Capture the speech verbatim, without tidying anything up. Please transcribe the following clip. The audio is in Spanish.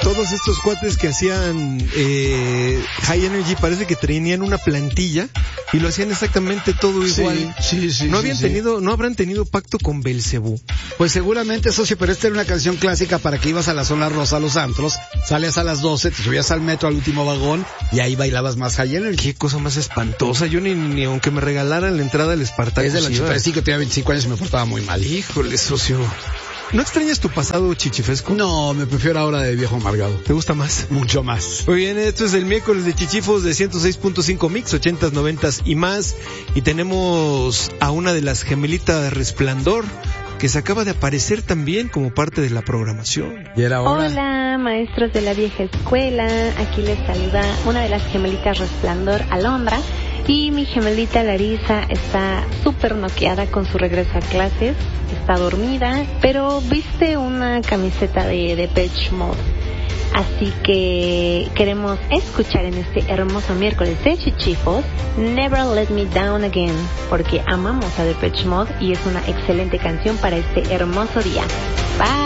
todos estos cuates que hacían eh, High Energy parece que tenían una plantilla y lo hacían exactamente todo igual. Sí, sí, sí. No habían sí, tenido, sí. no habrán tenido pacto con Belcebú. Pues seguramente, socio, pero esta era una canción clásica para que ibas a la zona rosa, a los antros, salías a las doce, te subías al metro, al último vagón, y ahí bailabas más High Energy. Qué cosa más espantosa. Yo ni, ni aunque me regalaran la entrada al Espartaco. Es del ochenta y cinco, tenía veinticinco años y me portaba muy mal. Híjole, socio. ¿No extrañas tu pasado chichifesco? No, me prefiero ahora de viejo amargado. ¿Te gusta más? Mucho más. Muy bien, esto es el miércoles de Chichifos de ciento seis punto cinco Mix, ochentas, noventas y más. Y tenemos a una de las gemelitas Resplandor, que se acaba de aparecer también como parte de la programación. ¿Y era hora? Hola, maestros de la vieja escuela. Aquí les saluda una de las gemelitas Resplandor, Alondra. Y mi gemelita Larisa está súper noqueada con su regreso a clases. Está dormida, pero viste una camiseta de Depeche Mode. Así que queremos escuchar en este hermoso miércoles de Chichifos Never Let Me Down Again, porque amamos a Depeche Mode y es una excelente canción para este hermoso día. Bye.